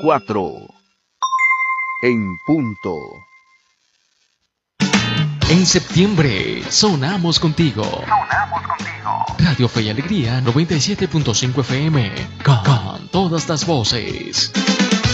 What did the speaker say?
4 en punto. En septiembre, sonamos contigo. Radio Fe y Alegría 97.5 FM. Con todas las voces.